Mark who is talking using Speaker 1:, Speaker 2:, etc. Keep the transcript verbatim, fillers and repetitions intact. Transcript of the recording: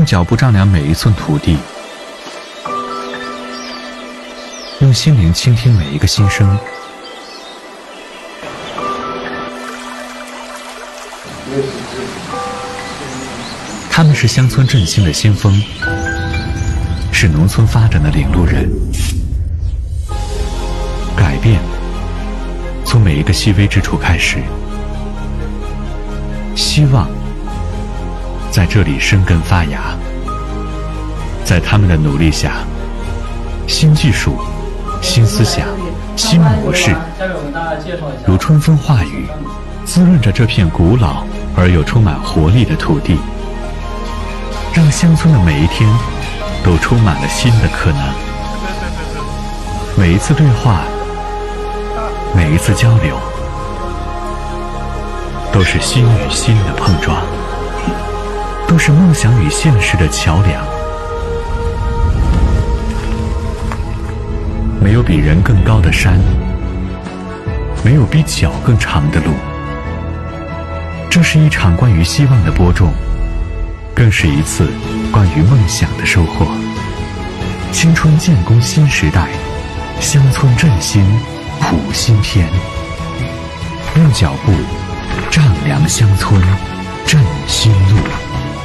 Speaker 1: 用脚步丈量每一寸土地，用心灵倾听每一个心声。他们是乡村振兴的先锋，是农村发展的领路人。改变从每一个细微之处开始，希望在这里生根发芽。在他们的努力下，新技术、新思想、新模式如春风化雨，滋润着这片古老而又充满活力的土地，让乡村的每一天都充满了新的可能。每一次对话，每一次交流，都是心与心的碰撞，都是梦想与现实的桥梁。没有比人更高的山，没有比脚更长的路。这是一场关于希望的播种，更是一次关于梦想的收获。青春建功新时代，乡村振兴谱新篇。用脚步丈量乡村，振新路。